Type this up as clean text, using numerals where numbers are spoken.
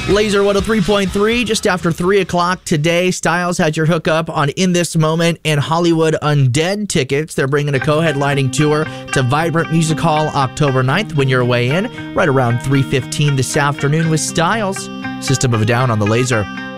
Laser 103.3, just after 3 o'clock today. Styles had your hookup on In This Moment and Hollywood Undead tickets. They're bringing a co-headlining tour to Vibrant Music Hall October 9th when you're way in, right around 3:15 this afternoon with Styles. System of a Down on the Laser.